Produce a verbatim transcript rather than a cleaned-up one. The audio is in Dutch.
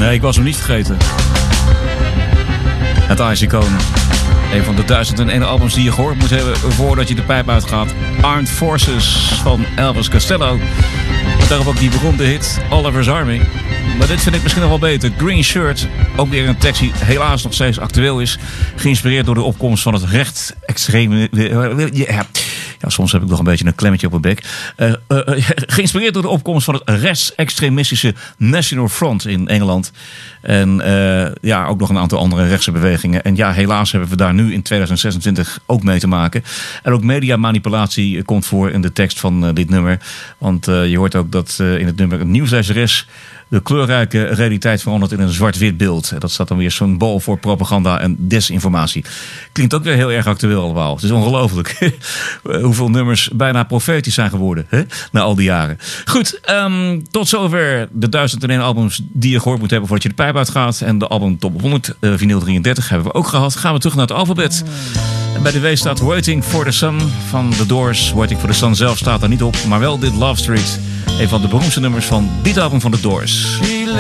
Nee, ik was hem niet vergeten. Het Ice-icoon. Een van de duizend en ene albums die je gehoord moet hebben voordat je de pijp uitgaat. Armed Forces van Elvis Costello. Daarop ook die beroemde hit Oliver's Army. Maar dit vind ik misschien nog wel beter. Green Shirt, ook weer een tekst die helaas nog steeds actueel is. Geïnspireerd door de opkomst van het rechtsextreme... Ja, ja, soms heb ik nog een beetje een klemmetje op mijn bek. Uh, uh, geïnspireerd door de opkomst van het rechtsextremistische National Front in Engeland. En uh, ja, ook nog een aantal andere rechtse bewegingen. En ja, helaas hebben we daar nu in tweeduizend zesentwintig ook mee te maken. En ook mediamanipulatie komt voor in de tekst van uh, dit nummer. Want uh, je hoort ook dat uh, in het nummer een nieuwslezeres de kleurrijke realiteit verandert in een zwart-wit beeld. Dat staat dan weer symbool voor propaganda en desinformatie. Klinkt ook weer heel erg actueel allemaal. Het is ongelooflijk hoeveel nummers bijna profetisch zijn geworden, hè? Na al die jaren. Goed, um, tot zover de duizend en één albums die je gehoord moet hebben voordat je de pijp uitgaat. En de album Top honderd, uh, vinyl drieëndertig, hebben we ook gehad. Gaan we terug naar het alfabet. En bij de W staat Waiting for the Sun van The Doors. Waiting for the Sun zelf staat er niet op, maar wel dit Love Street. Een van de beroemdste nummers van dit album van The Doors.